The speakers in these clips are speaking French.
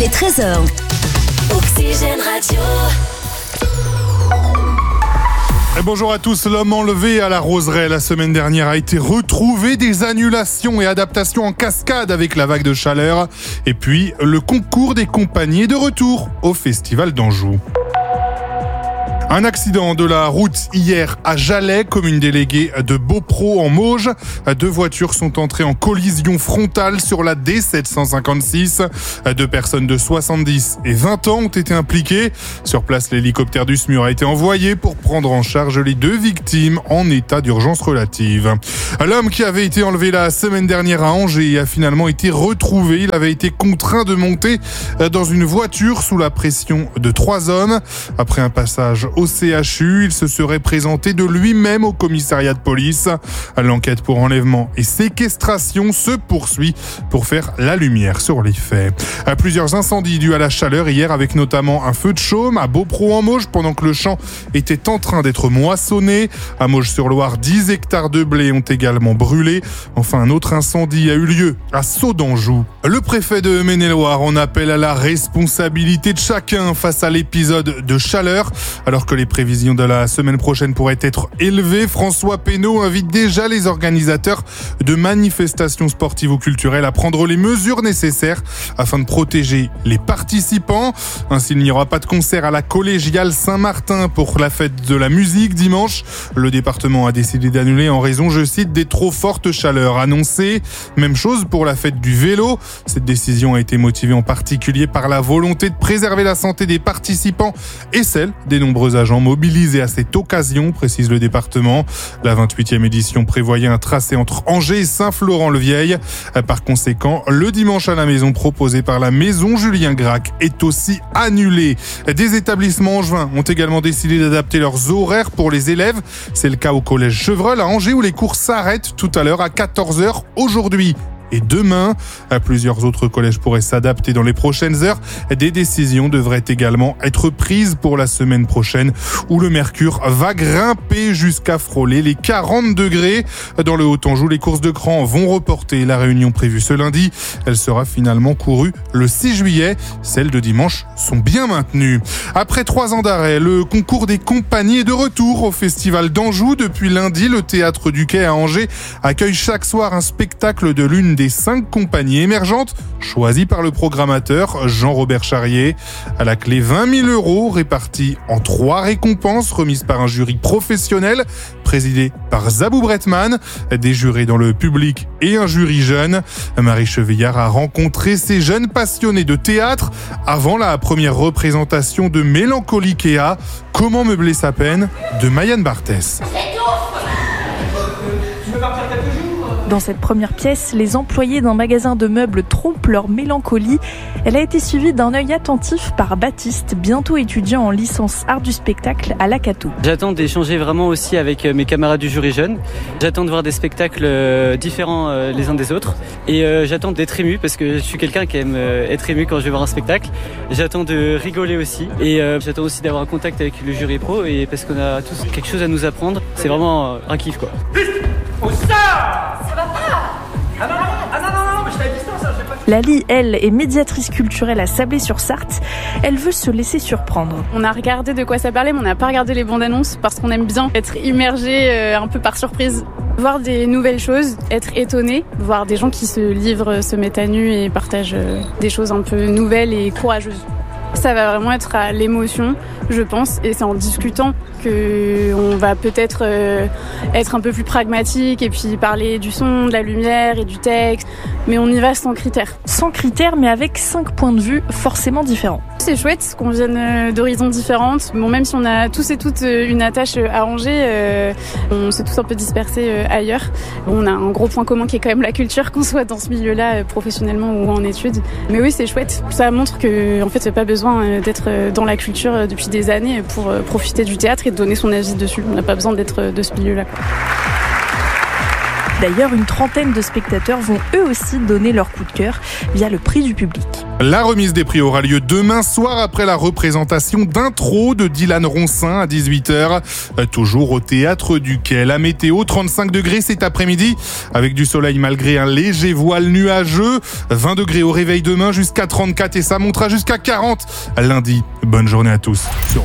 et Trésor. Oxygène Radio. Et bonjour à tous. L'homme enlevé à la Roseraie la semaine dernière a été retrouvé. Des annulations et adaptations en cascade avec la vague de chaleur. Et puis, le concours des compagnies est de retour au Festival d'Anjou. Un accident de la route hier à Jalais, commune déléguée de Beaupro en Mauges. 2 voitures sont entrées en collision frontale sur la D756. 2 personnes de 70 et 20 ans ont été impliquées. Sur place, l'hélicoptère du SMUR a été envoyé pour prendre en charge les 2 victimes en état d'urgence relative. L'homme qui avait été enlevé la semaine dernière à Angers a finalement été retrouvé. Il avait été contraint de monter dans une voiture sous la pression de 3 hommes. Après un passage au CHU, il se serait présenté de lui-même au commissariat de police. L'enquête pour enlèvement et séquestration se poursuit pour faire la lumière sur les faits. Plusieurs incendies dus à la chaleur hier, avec notamment un feu de chaume à Beaupro en Mauges pendant que le champ était en train d'être moissonné. À Mauges-sur-Loire, 10 hectares de blé ont également brûlé. Enfin, un autre incendie a eu lieu à Sceaux d'Anjou. Le préfet de Maine-et-Loire en appelle à la responsabilité de chacun face à l'épisode de chaleur. Alors que les prévisions de la semaine prochaine pourraient être élevées, François Pénaud invite déjà les organisateurs de manifestations sportives ou culturelles à prendre les mesures nécessaires afin de protéger les participants. Ainsi, il n'y aura pas de concert à la collégiale Saint-Martin pour la fête de la musique dimanche. Le département a décidé d'annuler en raison, je cite, des trop fortes chaleurs annoncées. Même chose pour la fête du vélo. Cette décision a été motivée en particulier par la volonté de préserver la santé des participants et celle des nombreux agents mobilisés à cette occasion, précise le département. La 28e édition prévoyait un tracé entre Angers et Saint-Florent-le-Vieil. Par conséquent, le dimanche à la maison proposé par la maison Julien Gracq est aussi annulé. Des établissements angevins ont également décidé d'adapter leurs horaires pour les élèves. C'est le cas au collège Chevreul à Angers où les cours s'arrêtent tout à l'heure à 14h aujourd'hui. Et demain, plusieurs autres collèges pourraient s'adapter dans les prochaines heures. Des décisions devraient également être prises pour la semaine prochaine où le mercure va grimper jusqu'à frôler les 40 degrés. Dans le Haut-Anjou, les courses de cran vont reporter la réunion prévue ce lundi. Elle sera finalement courue le 6 juillet. Celles de dimanche sont bien maintenues. Après 3 ans d'arrêt, le concours des compagnies est de retour au Festival d'Anjou. Depuis lundi, le Théâtre du Quai à Angers accueille chaque soir un spectacle de l'une des 5 compagnies émergentes choisies par le programmateur Jean-Robert Charrier. À la clé, 20 000 € répartis en 3 récompenses remises par un jury professionnel présidé par Zabou Bretman, des jurés dans le public et un jury jeune. Marie Chevillard a rencontré ces jeunes passionnés de théâtre avant la première représentation de Mélancoliquea, Comment meubler sa peine, de Mayanne Barthès. Dans cette première pièce, les employés d'un magasin de meubles trompent leur mélancolie. Elle a été suivie d'un œil attentif par Baptiste, bientôt étudiant en licence art du spectacle à l'Acato. J'attends d'échanger vraiment aussi avec mes camarades du jury jeune. J'attends de voir des spectacles différents les uns des autres. Et j'attends d'être ému parce que je suis quelqu'un qui aime être ému quand je vais voir un spectacle. J'attends de rigoler aussi. Et j'attends aussi d'avoir un contact avec le jury pro et parce qu'on a tous quelque chose à nous apprendre. C'est vraiment un kiff quoi. Où ça va pas. Non, mais je suis à distance, je vais pas... Lali, elle, est médiatrice culturelle à Sablé-sur-Sarthe. Elle veut se laisser surprendre. On a regardé de quoi ça parlait, mais on n'a pas regardé les bandes annonces parce qu'on aime bien être immergé un peu par surprise. Voir des nouvelles choses, être étonné, voir des gens qui se livrent, se mettent à nu et partagent des choses un peu nouvelles et courageuses. Ça va vraiment être à l'émotion, je pense, et c'est en discutant qu'on va peut-être être un peu plus pragmatique et puis parler du son, de la lumière et du texte, mais on y va sans critères. Sans critères, mais avec 5 points de vue forcément différents. C'est chouette qu'on vienne d'horizons différentes. Bon, même si on a tous et toutes une attache à Angers, on s'est tous un peu dispersés ailleurs. Bon, on a un gros point commun qui est quand même la culture, qu'on soit dans ce milieu-là professionnellement ou en études. Mais oui, c'est chouette. Ça montre que, en fait, il n'y a pas besoin d'être dans la culture depuis des années pour profiter du théâtre et de donner son avis dessus. On n'a pas besoin d'être de ce milieu-là. D'ailleurs, une trentaine de spectateurs vont eux aussi donner leur coup de cœur via le prix du public. La remise des prix aura lieu demain soir après la représentation d'Intro de Dylan Roncin à 18h, toujours au Théâtre du Quai. La météo, 35 degrés cet après-midi avec du soleil malgré un léger voile nuageux, 20 degrés au réveil demain jusqu'à 34 et ça montera jusqu'à 40 lundi. Bonne journée à tous.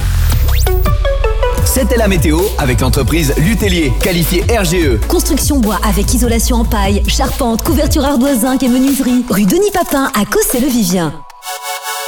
C'était la météo avec l'entreprise Lutellier, qualifiée RGE. Construction bois avec isolation en paille, charpente, couverture ardoise, zinc et menuiserie. Rue Denis Papin à Cossé-le-Vivien.